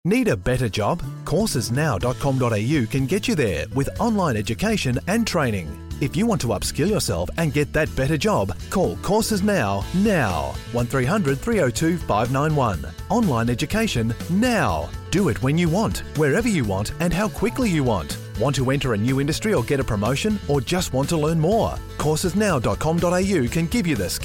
Need a better job? Coursesnow.com.au can get you there with online education and training. If you want to upskill yourself and get that better job, call Courses Now. 1300 302 591. Online education now. Do it when you want, wherever you want, and how quickly you want. Want to enter a new industry or get a promotion, or just want to learn more? Coursesnow.com.au can give you the skills